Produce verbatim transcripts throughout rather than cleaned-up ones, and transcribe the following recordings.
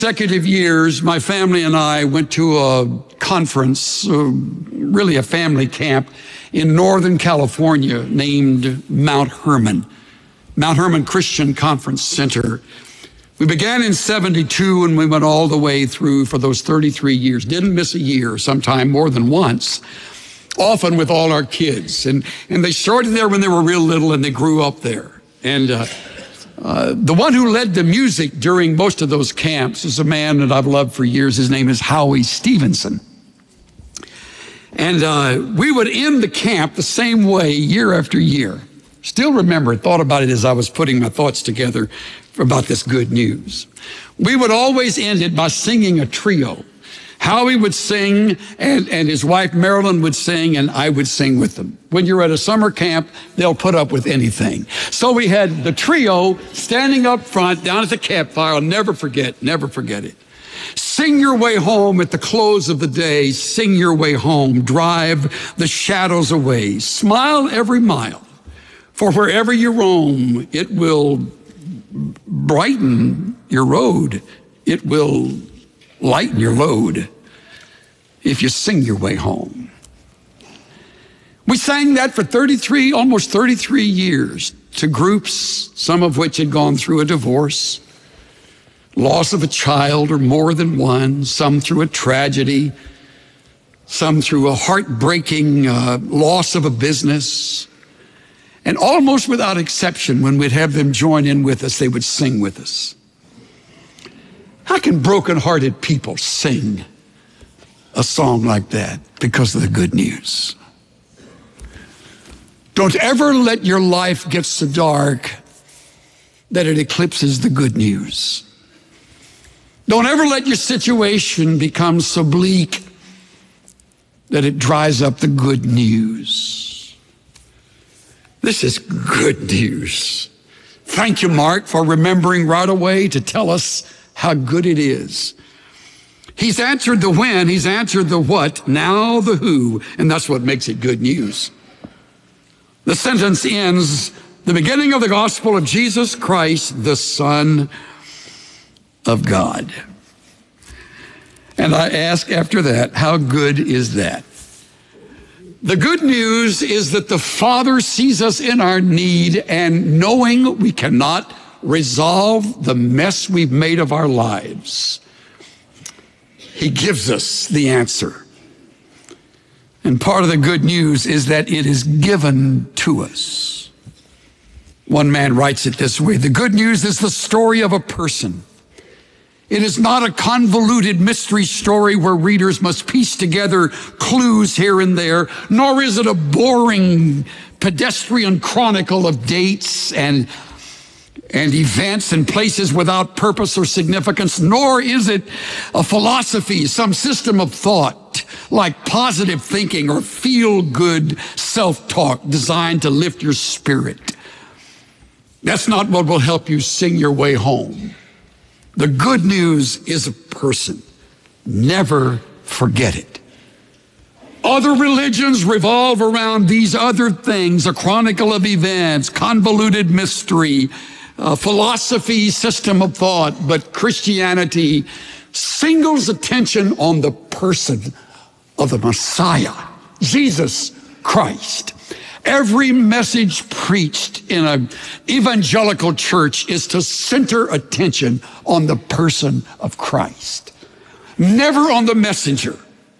Consecutive years, my family and I went to a conference, uh, really a family camp in Northern California named Mount Hermon, Mount Hermon Christian Conference Center. We began in seventy-two and we went all the way through for those thirty-three years. Didn't miss a year, sometime more than once, often with all our kids. And, and they started there when they were real little and they grew up there. And uh, Uh, the one who led the music during most of those camps is a man that I've loved for years. His name is Howie Stevenson. And uh, we would end the camp the same way year after year. Still remember it, thought about it as I was putting my thoughts together about this good news. We would always end it by singing a trio. Howie would sing, and, and his wife Marilyn would sing, and I would sing with them. When you're at a summer camp, they'll put up with anything. So we had the trio standing up front down at the campfire. I'll never forget, never forget it. Sing your way home at the close of the day. Sing your way home. Drive the shadows away. Smile every mile. For wherever you roam, it will brighten your road. It will lighten your load if you sing your way home. We sang that for thirty-three, almost thirty-three years to groups, some of which had gone through a divorce, loss of a child or more than one, some through a tragedy, some through a heartbreaking uh, loss of a business. And almost without exception, when we'd have them join in with us, they would sing with us. How can broken-hearted people sing a song like that? Because of the good news. Don't ever let your life get so dark that it eclipses the good news. Don't ever let your situation become so bleak that it dries up the good news. This is good news. Thank you, Mark, for remembering right away to tell us how good it is. He's answered the when, he's answered the what, now the who, and that's what makes it good news. The sentence ends, the beginning of the gospel of Jesus Christ, the Son of God. And I ask after that, how good is that? The good news is that the Father sees us in our need, and knowing we cannot resolve the mess we've made of our lives, he gives us the answer. And part of the good news is that it is given to us. One man writes it this way: the good news is the story of a person. It is not a convoluted mystery story where readers must piece together clues here and there, nor is it a boring pedestrian chronicle of dates and and events and places without purpose or significance, nor is it a philosophy, some system of thought like positive thinking or feel-good self-talk designed to lift your spirit. That's not what will help you sing your way home. The good news is a person. Never forget it. Other religions revolve around these other things: a chronicle of events, convoluted mystery, a philosophy, system of thought. But Christianity singles attention on the person of the Messiah, Jesus Christ. Every message preached in an evangelical church is to center attention on the person of Christ. Never on the messenger,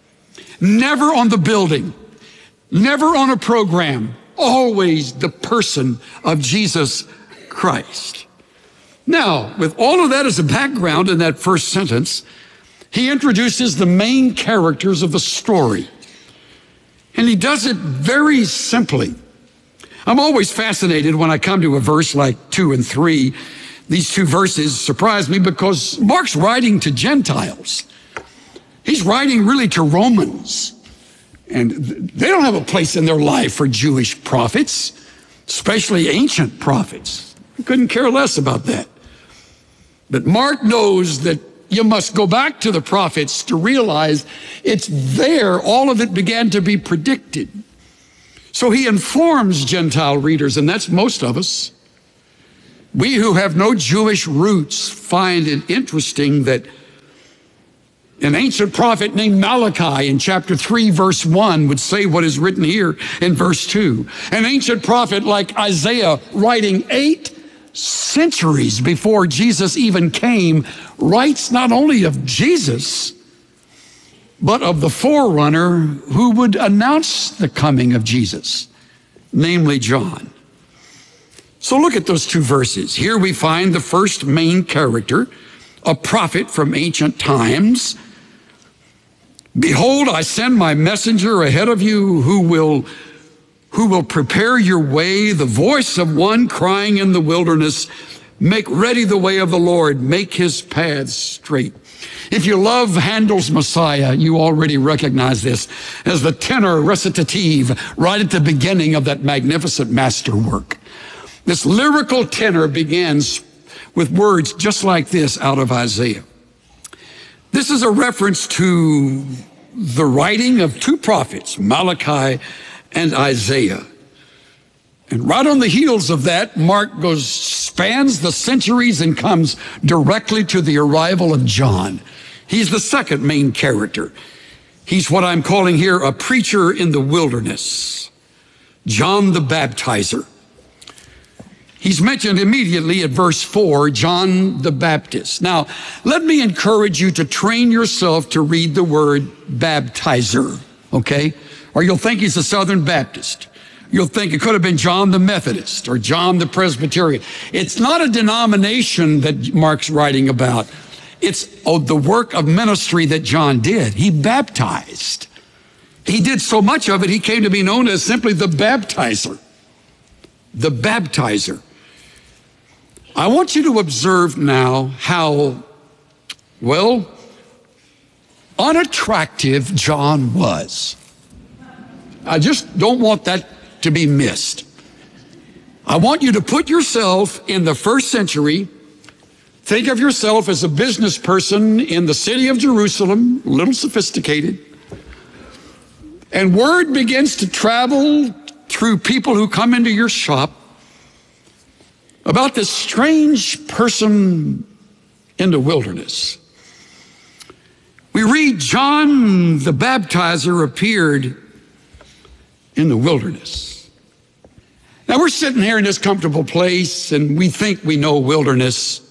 never on the building, never on a program, always the person of Jesus Christ. Now, with all of that as a background in that first sentence, he introduces the main characters of the story. And he does it very simply. I'm always fascinated when I come to a verse like two and three. These two verses surprise me because Mark's writing to Gentiles. He's writing really to Romans. And they don't have a place in their life for Jewish prophets, especially ancient prophets. He couldn't care less about that. But Mark knows that you must go back to the prophets to realize it's there. All of it began to be predicted. So he informs Gentile readers, and that's most of us. We who have no Jewish roots find it interesting that An ancient prophet named Malachi in chapter three, verse one would say what is written here in verse two. An ancient prophet like Isaiah, writing eight centuries before Jesus even came, writes not only of Jesus, but of the forerunner who would announce the coming of Jesus, namely John. So look at those two verses. Here we find the first main character, a prophet from ancient times. Behold, I send my messenger ahead of you who will, who will prepare your way, the voice of one crying in the wilderness, make ready the way of the Lord, make his paths straight. If you love Handel's Messiah, you already recognize this as the tenor recitative right at the beginning of that magnificent masterwork. This lyrical tenor begins with words just like this out of Isaiah. This is a reference to the writing of two prophets, Malachi and Isaiah. And right on the heels of that, Mark goes, spans the centuries and comes directly to the arrival of John. He's the second main character. He's what I'm calling here a preacher in the wilderness, John the Baptizer. He's mentioned immediately at verse four, John the Baptist. Now, let me encourage you to train yourself to read the word baptizer, okay? Or you'll think he's a Southern Baptist. You'll think it could have been John the Methodist or John the Presbyterian. It's not a denomination that Mark's writing about. It's oh, the work of ministry that John did. He baptized. He did so much of it, he came to be known as simply the baptizer. The baptizer. I want you to observe now how, well, unattractive John was. I just don't want that to be missed. I want you to put yourself in the first century. Think of yourself as a business person in the city of Jerusalem, a little sophisticated. And word begins to travel through people who come into your shop about this strange person in the wilderness. We read John the Baptizer appeared in the wilderness. Now we're sitting here in this comfortable place and we think we know wilderness.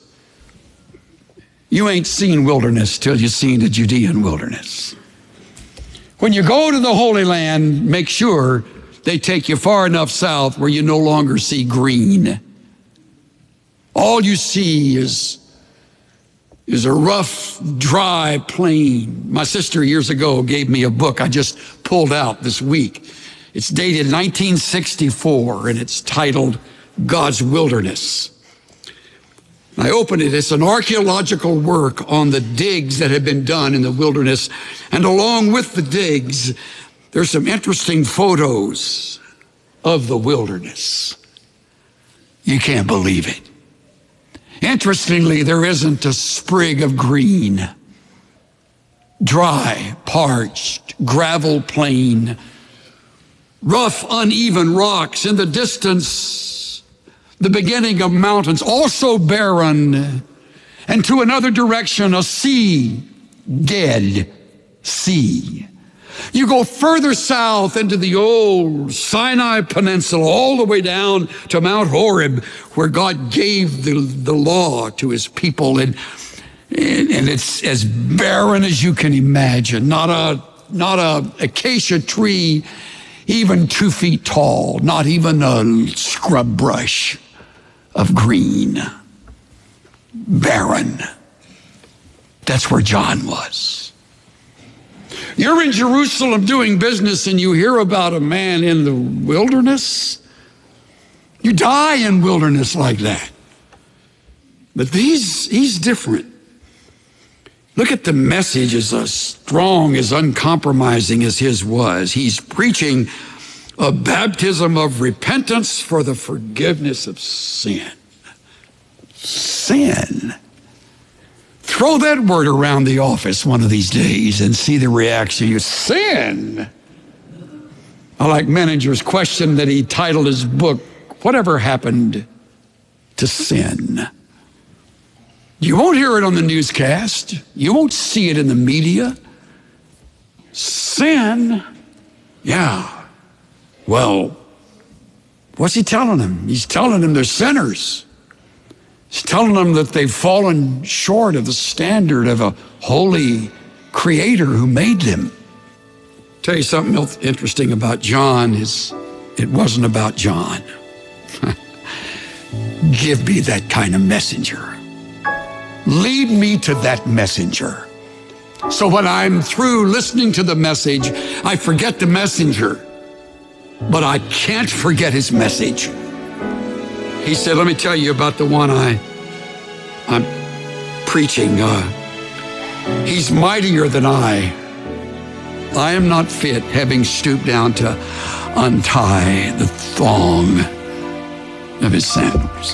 You ain't seen wilderness till you've seen the Judean wilderness. When you go to the Holy Land, make sure they take you far enough south where you no longer see green. All you see is, is a rough, dry plain. My sister years ago gave me a book I just pulled out this week. It's dated nineteen sixty-four, and it's titled God's Wilderness. I opened it. It's an archaeological work on the digs that have been done in the wilderness. And along with the digs, there's some interesting photos of the wilderness. You can't believe it. Interestingly, there isn't a sprig of green. Dry, parched, gravel plain, rough, uneven rocks. In the distance, the beginning of mountains, also barren. And to another direction, a sea, dead sea. You go further south into the old Sinai Peninsula, all the way down to Mount Horeb, where God gave the, the law to his people. And, and, and it's as barren as you can imagine. Not a, not a acacia tree, even two feet tall. Not even a scrub brush of green. Barren. That's where John was. You're in Jerusalem doing business and you hear about a man in the wilderness. You die in wilderness like that. But he's, he's different. Look at the message, as strong, as uncompromising as his was. He's preaching a baptism of repentance for the forgiveness of sin. Sin. Throw that word around the office one of these days and see the reaction. You sin. I like Menninger's question that he titled his book, Whatever Happened to Sin? You won't hear it on the newscast. You won't see it in the media. Sin, yeah. Well, what's he telling them? He's telling them they're sinners. He's telling them that they've fallen short of the standard of a holy creator who made them. Tell you something interesting about John is it wasn't about John. Give me that kind of messenger. Lead me to that messenger. So when I'm through listening to the message, I forget the messenger, but I can't forget his message. He said, let me tell you about the one I, I'm preaching. Uh, he's mightier than I. I am not fit, having stooped down to untie the thong of his sandals.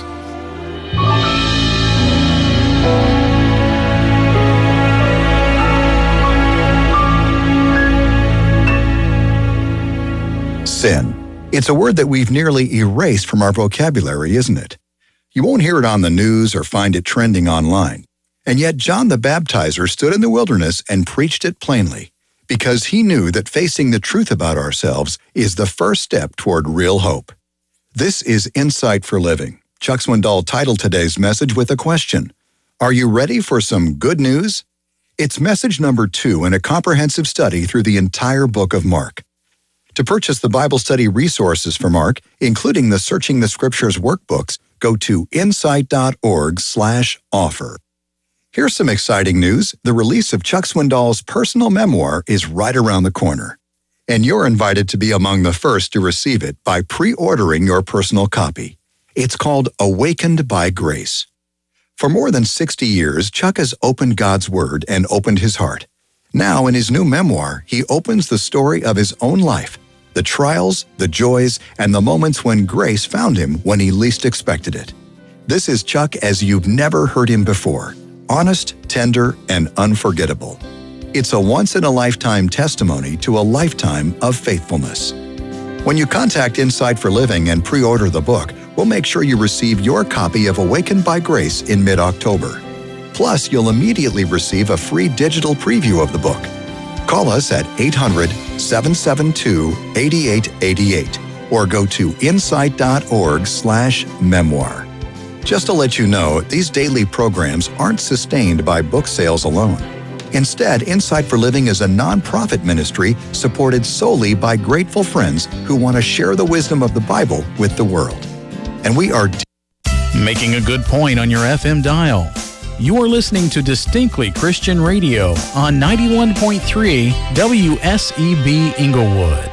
Sin. It's a word that we've nearly erased from our vocabulary, isn't it? You won't hear it on the news or find it trending online. And yet John the Baptizer stood in the wilderness and preached it plainly, because he knew that facing the truth about ourselves is the first step toward real hope. This is Insight for Living. Chuck Swindoll titled today's message with a question. Are you ready for some good news? It's message number two in a comprehensive study through the entire book of Mark. To purchase the Bible study resources for Mark, including the Searching the Scriptures workbooks, go to insight.org slash offer. Here's some exciting news. The release of Chuck Swindoll's personal memoir is right around the corner. And you're invited to be among the first to receive it by pre-ordering your personal copy. It's called Awakened by Grace. For more than sixty years, Chuck has opened God's Word and opened his heart. Now, in his new memoir, he opens the story of his own life, the trials, the joys, and the moments when grace found him when he least expected it. This is Chuck as you've never heard him before, honest, tender, and unforgettable. It's a once-in-a-lifetime testimony to a lifetime of faithfulness. When you contact Insight for Living and pre-order the book, we'll make sure you receive your copy of Awakened by Grace in mid-October. Plus, you'll immediately receive a free digital preview of the book. Call us at eight hundred, seven seven two, eight eight eight eight or go to insight.org slash memoir. Just to let you know, these daily programs aren't sustained by book sales alone. Instead, Insight for Living is a nonprofit ministry supported solely by grateful friends who want to share the wisdom of the Bible with the world. And we are making a good point on your F M dial. You are listening to Distinctly Christian Radio on ninety-one point three W S E B Inglewood.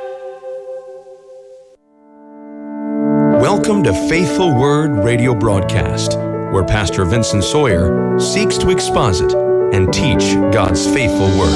Welcome to Faithful Word Radio Broadcast, where Pastor Vincent Sawyer seeks to exposit and teach God's faithful Word.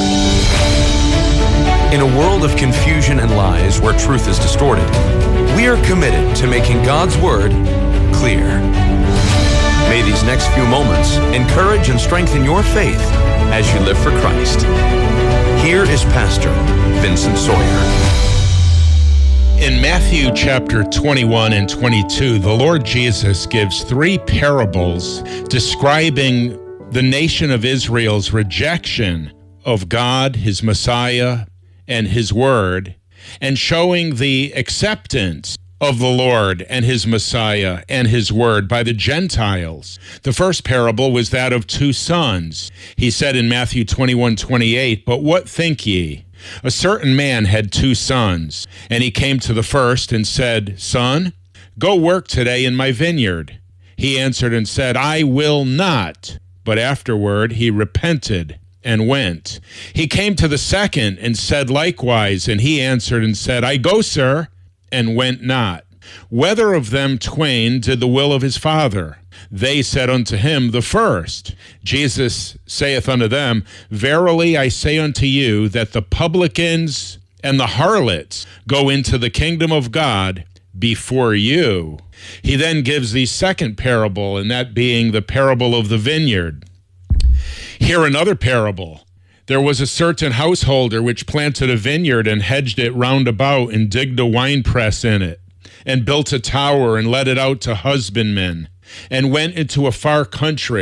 In a world of confusion and lies where truth is distorted, we are committed to making God's Word clear. May these next few moments encourage and strengthen your faith as you live for Christ. Here is Pastor Vincent Sawyer. In Matthew chapter twenty-one and twenty-two, the Lord Jesus gives three parables describing the nation of Israel's rejection of God, His Messiah, and His Word, and showing the acceptance of the Lord and His Messiah and His Word by the Gentiles. The first parable was that of two sons. He said in Matthew twenty-one twenty-eight, "But what think ye? A certain man had two sons, and he came to the first and said, Son, go work today in my vineyard. He answered and said, I will not. But afterward he repented and went. He came to the second and said likewise, and he answered and said, I go, sir, and went not. Whether of them twain did the will of his father? They said unto him, the first. Jesus saith unto them, Verily I say unto you, that the publicans and the harlots go into the kingdom of God before you. He then gives the second parable, and that being the parable of the vineyard. Hear another parable. There was a certain householder which planted a vineyard and hedged it round about and digged a winepress in it, and built a tower and let it out to husbandmen, and went into a far country,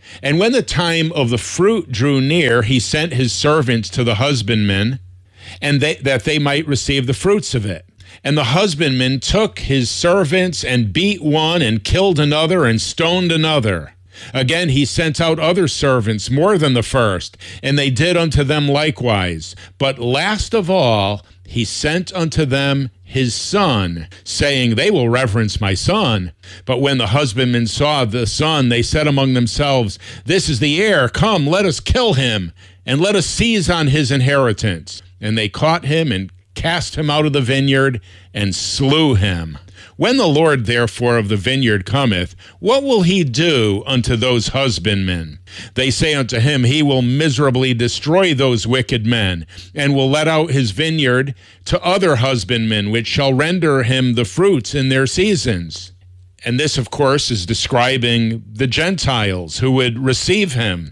And when the time of the fruit drew near, he sent his servants to the husbandmen, and they, that they might receive the fruits of it. And the husbandman took his servants and beat one and killed another and stoned another. Again, he sent out other servants more than the first, and they did unto them likewise. But last of all, he sent unto them his son, saying, they will reverence my son. But when the husbandmen saw the son, they said among themselves, this is the heir. Come, let us kill him, and let us seize on his inheritance. And they caught him and cast him out of the vineyard and slew him. When the Lord therefore of the vineyard cometh, what will he do unto those husbandmen? They say unto him, he will miserably destroy those wicked men, and will let out his vineyard to other husbandmen, which shall render him the fruits in their seasons. And this, of course, is describing the Gentiles who would receive him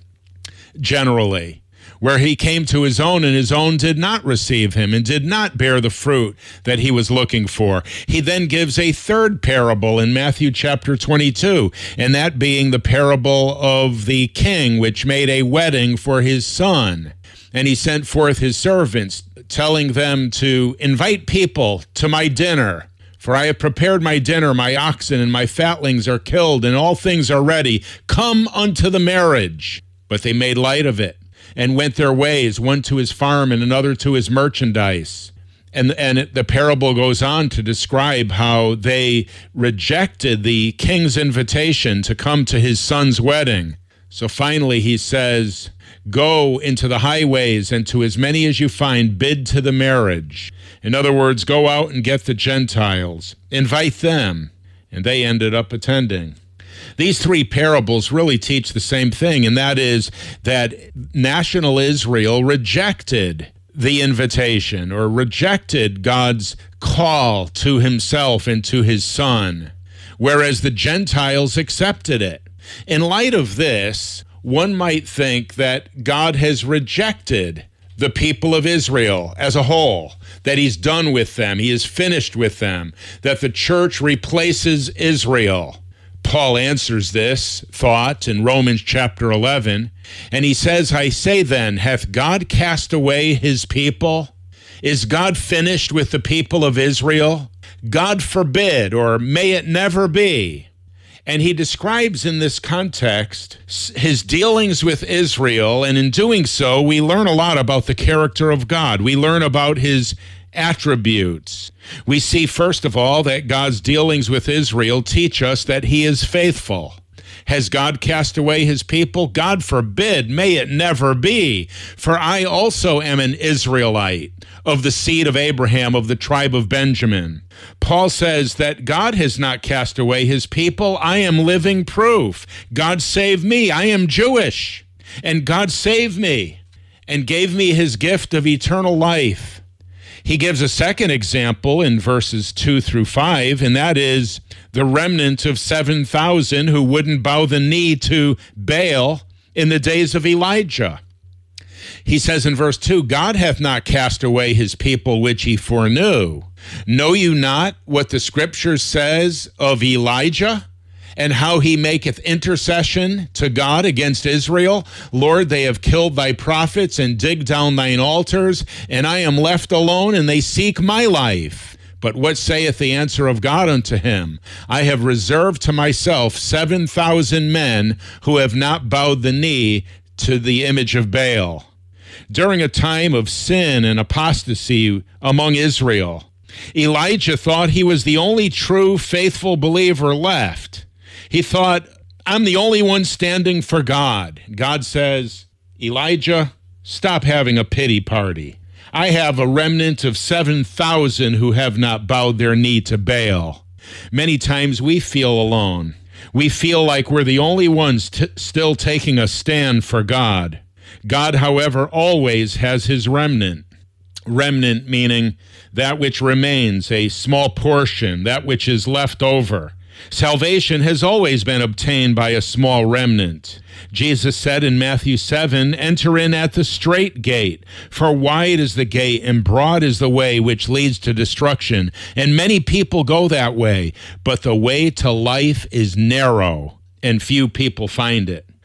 generally, where he came to his own, and his own did not receive him and did not bear the fruit that he was looking for. He then gives a third parable in Matthew chapter twenty-two, and that being the parable of the king, which made a wedding for his son. And he sent forth his servants, telling them to invite people to my dinner. For I have prepared my dinner, my oxen and my fatlings are killed, and all things are ready. Come unto the marriage. But they made light of it, and went their ways, one to his farm and another to his merchandise. And, and it, the parable goes on to describe how they rejected the king's invitation to come to his son's wedding. So finally he says, go into the highways, and to as many as you find, bid to the marriage. In other words, go out and get the Gentiles, invite them. And they ended up attending. These three parables really teach the same thing, and that is that national Israel rejected the invitation or rejected God's call to himself and to his son, whereas the Gentiles accepted it. In light of this, one might think that God has rejected the people of Israel as a whole, that he's done with them, he is finished with them, that the church replaces Israel. Paul answers this thought in Romans chapter eleven, and he says, I say then, hath God cast away his people? Is God finished with the people of Israel? God forbid, or may it never be. And he describes in this context his dealings with Israel, and in doing so, we learn a lot about the character of God. We learn about his attributes. We see, first of all, that God's dealings with Israel teach us that he is faithful. Has God cast away his people? God forbid, may it never be. For I also am an Israelite, of the seed of Abraham, of the tribe of Benjamin. Paul says that God has not cast away his people. I am living proof. God saved me. I am Jewish. And God saved me and gave me his gift of eternal life. He gives a second example in verses two through five, and that is the remnant of seven thousand who wouldn't bow the knee to Baal in the days of Elijah. He says in verse two, God hath not cast away his people which he foreknew. Know you not what the scripture says of Elijah, and how he maketh intercession to God against Israel? Lord, they have killed thy prophets and digged down thine altars, and I am left alone, and they seek my life. But what saith the answer of God unto him? I have reserved to myself seven thousand men who have not bowed the knee to the image of Baal. During a time of sin and apostasy among Israel, Elijah thought he was the only true, faithful believer left. He thought, I'm the only one standing for God. God says, Elijah, stop having a pity party. I have a remnant of seven thousand who have not bowed their knee to Baal. Many times we feel alone. We feel like we're the only ones t- still taking a stand for God. God, however, always has his remnant. Remnant meaning that which remains, a small portion, that which is left over. Salvation has always been obtained by a small remnant. Jesus said in Matthew seven, enter in at the strait gate, for wide is the gate and broad is the way which leads to destruction, and many people go that way, but the way to life is narrow, and few people find it.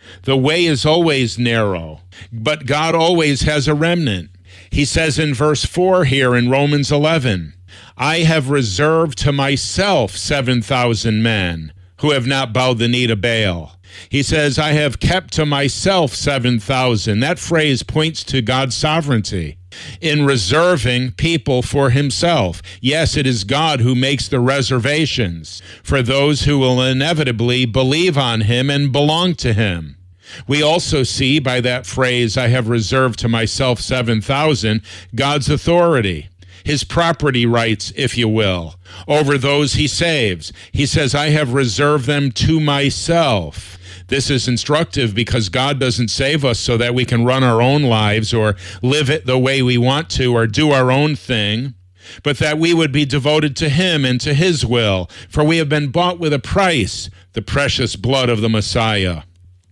The way is always narrow, but God always has a remnant. He says in verse four here in Romans eleven, I have reserved to myself seven thousand men who have not bowed the knee to Baal. He says, I have kept to myself seven thousand. That phrase points to God's sovereignty in reserving people for himself. Yes, it is God who makes the reservations for those who will inevitably believe on him and belong to him. We also see by that phrase, I have reserved to myself seven thousand, God's authority, his property rights, if you will, over those he saves. He says, I have reserved them to myself. This is instructive because God doesn't save us so that we can run our own lives or live it the way we want to or do our own thing, but that we would be devoted to him and to his will, for we have been bought with a price, the precious blood of the Messiah.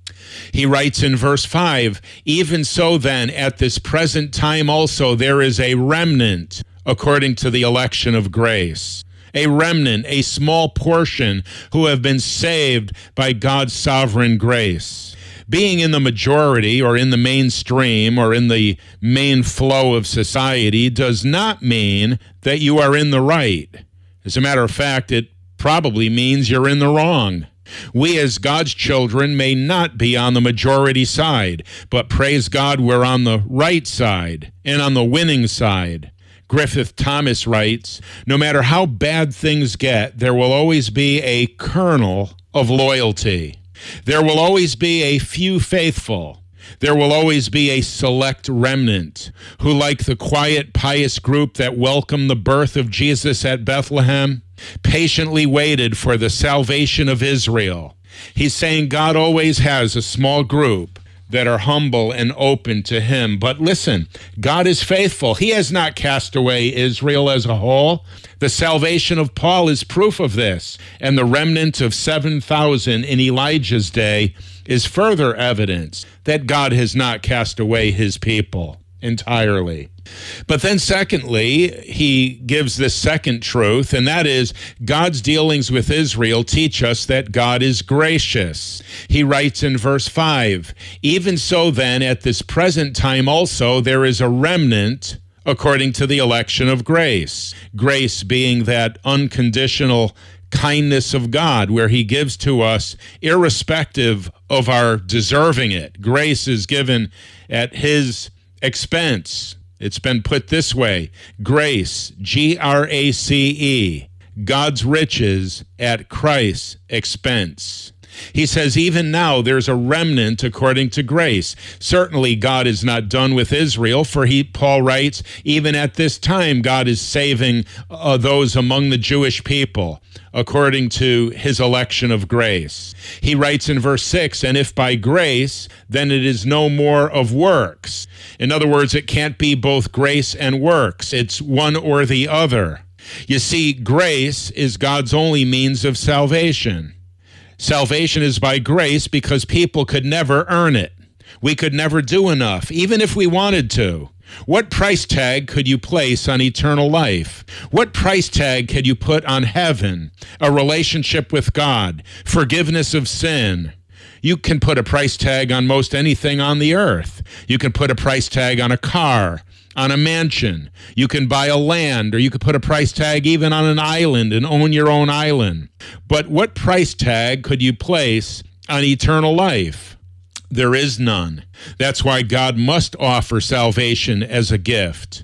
He writes in verse five, even so then, at this present time also, there is a remnant according to the election of grace. A remnant, a small portion who have been saved by God's sovereign grace. Being in the majority or in the mainstream or in the main flow of society does not mean that you are in the right. As a matter of fact, it probably means you're in the wrong. We as God's children may not be on the majority side, but praise God, we're on the right side and on the winning side. Griffith Thomas writes, no matter how bad things get, there will always be a kernel of loyalty. There will always be a few faithful. There will always be a select remnant who, like the quiet, pious group that welcomed the birth of Jesus at Bethlehem, patiently waited for the salvation of Israel. He's saying God always has a small group that are humble and open to him. But listen, God is faithful. He has not cast away Israel as a whole. The salvation of Paul is proof of this, and the remnant of seven thousand in Elijah's day is further evidence that God has not cast away his people entirely. But then secondly, he gives this second truth, and that is God's dealings with Israel teach us that God is gracious. He writes in verse five, even so then, at this present time also, there is a remnant according to the election of grace. Grace being that unconditional kindness of God, where he gives to us irrespective of our deserving it. Grace is given at his expense. It's been put this way, grace, G R A C E, God's riches at Christ's expense. He says, even now there's a remnant according to grace. Certainly God is not done with Israel, for he, Paul writes, even at this time God is saving uh, those among the Jewish people according to his election of grace. He writes in verse six, and if by grace, then it is no more of works. In other words, it can't be both grace and works. It's one or the other. You see, grace is God's only means of salvation. Salvation is by grace because people could never earn it. We could never do enough, even if we wanted to. What price tag could you place on eternal life? What price tag could you put on heaven, a relationship with God, forgiveness of sin? You can put a price tag on most anything on the earth. You can put a price tag on a car, on a mansion. You can buy a land, or you could put a price tag even on an island and own your own island. But what price tag could you place on eternal life? There is none. That's why God must offer salvation as a gift.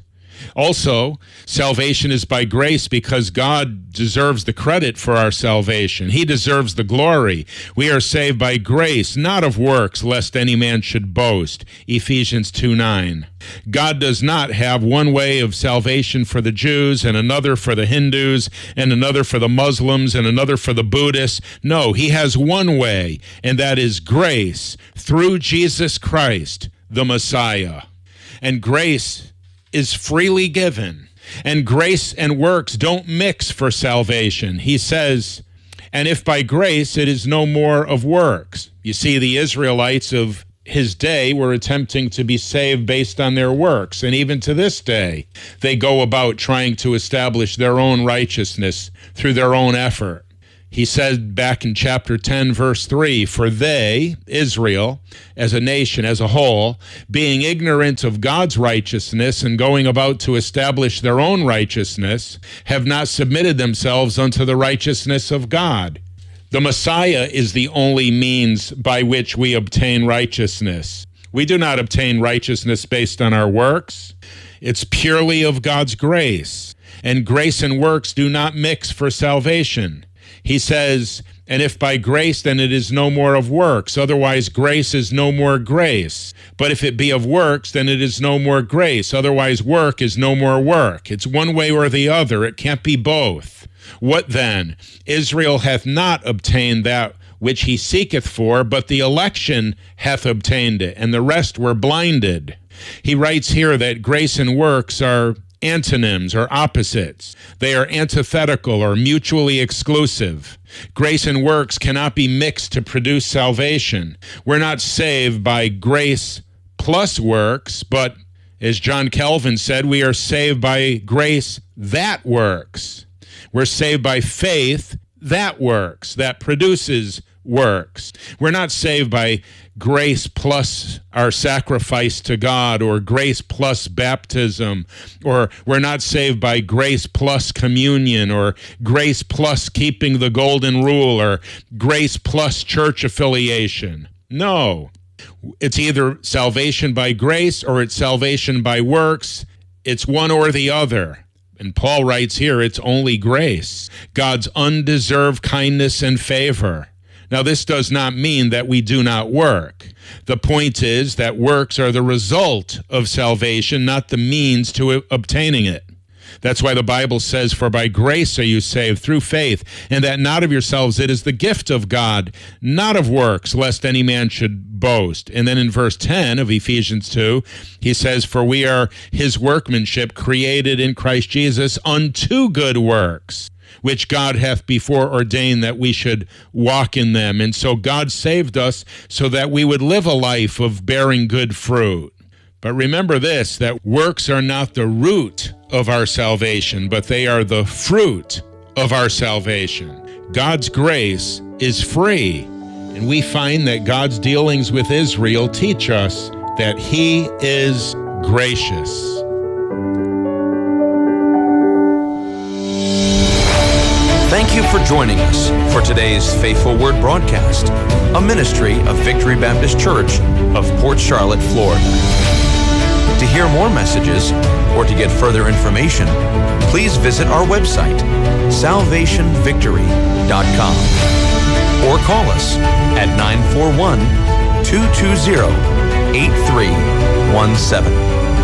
Also, salvation is by grace because God deserves the credit for our salvation. He deserves the glory. We are saved by grace, not of works, lest any man should boast. Ephesians two nine. God does not have one way of salvation for the Jews and another for the Hindus and another for the Muslims and another for the Buddhists. No, he has one way, and that is grace through Jesus Christ, the Messiah. And grace is freely given, and grace and works don't mix for salvation. He says, and if by grace it is no more of works. You see, the Israelites of his day were attempting to be saved based on their works, and even to this day, they go about trying to establish their own righteousness through their own effort. He said back in chapter ten, verse three, for they, Israel, as a nation, as a whole, being ignorant of God's righteousness and going about to establish their own righteousness, have not submitted themselves unto the righteousness of God. The Messiah is the only means by which we obtain righteousness. We do not obtain righteousness based on our works. It's purely of God's grace. And grace and works do not mix for salvation. He says, and if by grace, then it is no more of works. Otherwise, grace is no more grace. But if it be of works, then it is no more grace. Otherwise, work is no more work. It's one way or the other. It can't be both. What then? Israel hath not obtained that which he seeketh for, but the election hath obtained it, and the rest were blinded. He writes here that grace and works are antonyms or opposites. They are antithetical or mutually exclusive. Grace and works cannot be mixed to produce salvation. We're not saved by grace plus works, but as John Calvin said, we are saved by grace that works. We're saved by faith that works, that produces works. We're not saved by grace plus our sacrifice to God, or grace plus baptism, or we're not saved by grace plus communion, or grace plus keeping the golden rule, or grace plus church affiliation. No. It's either salvation by grace or it's salvation by works. It's one or the other. And Paul writes here, it's only grace, God's undeserved kindness and favor. Now, this does not mean that we do not work. The point is that works are the result of salvation, not the means to obtaining it. That's why the Bible says, for by grace are you saved through faith, and that not of yourselves, it is the gift of God, not of works, lest any man should boast. And then in verse ten of Ephesians two, he says, for we are his workmanship, created in Christ Jesus unto good works, which God hath before ordained that we should walk in them. And so God saved us so that we would live a life of bearing good fruit. But remember this, that works are not the root of our salvation, but they are the fruit of our salvation. God's grace is free, and we find that God's dealings with Israel teach us that he is gracious. Thank you for joining us for today's Faithful Word broadcast, a ministry of Victory Baptist Church of Port Charlotte, Florida. To hear more messages or to get further information, please visit our website, salvation victory dot com, or call us at nine four one, two two zero, eight three one seven.